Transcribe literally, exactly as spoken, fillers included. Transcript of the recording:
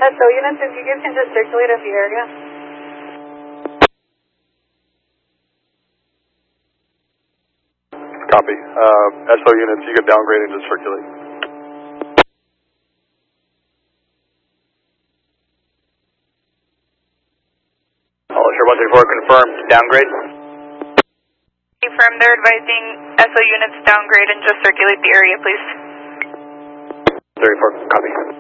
S O units, if you guys can just circulate at the area. Copy. Uh, S O units, you can downgrade and just circulate. All sure one three four confirmed, downgrade. Confirmed, they're advising S O units downgrade and just circulate the area, please. thirty-four, copy.